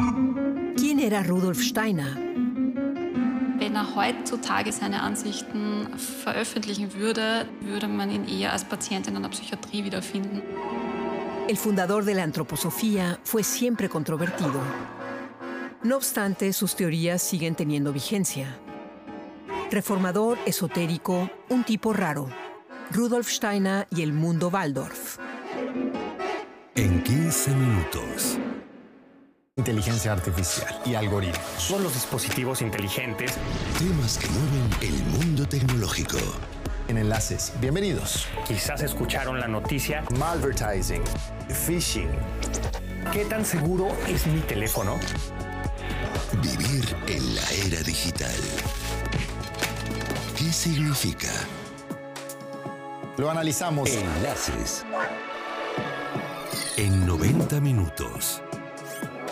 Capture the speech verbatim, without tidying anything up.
¿Quién era Rudolf Steiner? Wenn er heutzutage seine Ansichten veröffentlichen würde, würde man ihn eher als Patient in einer Psychiatrie wiederfinden. El fundador de la antroposofía fue siempre controvertido. No obstante, sus teorías siguen teniendo vigencia. Reformador, esotérico, un tipo raro. Rudolf Steiner y el mundo Waldorf. En quince minutos. Inteligencia artificial y algoritmos. Son los dispositivos inteligentes. Temas que mueven el mundo tecnológico. En enlaces. Bienvenidos. Quizás escucharon la noticia. Malvertising. Phishing. ¿Qué tan seguro es mi teléfono? Vivir en la era digital. ¿Qué significa? Lo analizamos. Enlaces. En noventa minutos.